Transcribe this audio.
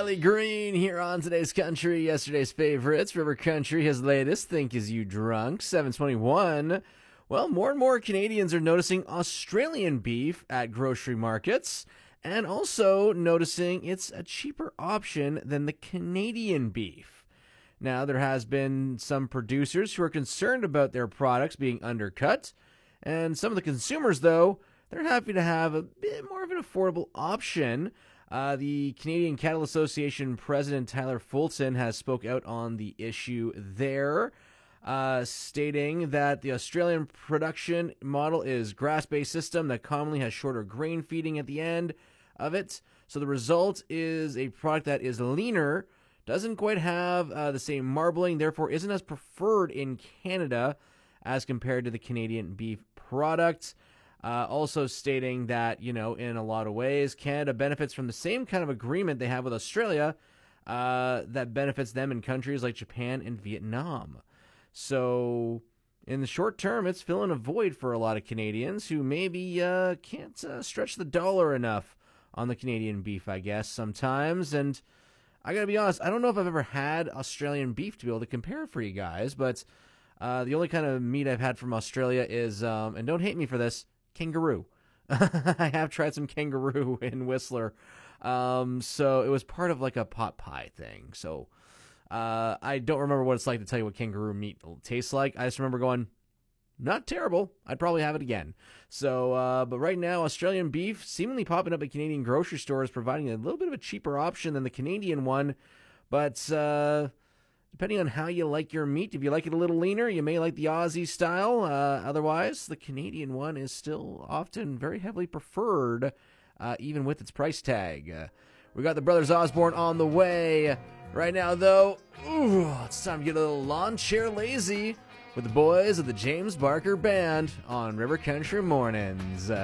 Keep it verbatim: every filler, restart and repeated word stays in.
Riley Green here on today's country. Yesterday's favorites. River Country has latest Think Is You Drunk, seven twenty-one. Well, more and more Canadians are noticing Australian beef at grocery markets and also noticing it's a cheaper option than the Canadian beef. Now, there has been some producers who are concerned about their products being undercut, and some of the consumers, though, they're happy to have a bit more of an affordable option. Uh, the Canadian Cattle Association President Tyler Fulton has spoke out on the issue there, uh, stating that the Australian production model is grass-based system that commonly has shorter grain feeding at the end of it. So the result is a product that is leaner, doesn't quite have uh, the same marbling, therefore isn't as preferred in Canada as compared to the Canadian beef product. Uh, also stating that, you know, in a lot of ways, Canada benefits from the same kind of agreement they have with Australia uh, that benefits them in countries like Japan and Vietnam. So, in the short term, it's filling a void for a lot of Canadians who maybe uh, can't uh, stretch the dollar enough on the Canadian beef, I guess, sometimes. And I gotta be honest, I don't know if I've ever had Australian beef to be able to compare for you guys, but uh, the only kind of meat I've had from Australia is, um, and don't hate me for this, kangaroo. I have tried some kangaroo in Whistler. Um, so it was part of like a pot pie thing. So uh, I don't remember what it's like to tell you what kangaroo meat tastes like. I just remember going, not terrible. I'd probably have it again. So, uh, but right now, Australian beef seemingly popping up at Canadian grocery stores, providing a little bit of a cheaper option than the Canadian one. But uh, depending on how you like your meat, if you like it a little leaner, you may like the Aussie style. Uh, otherwise, the Canadian one is still often very heavily preferred, uh, even with its price tag. Uh, we got the Brothers Osborne on the way. Right now, though, ooh, it's time to get a little lawn chair lazy with the boys of the James Barker Band on River Country Mornings. Uh,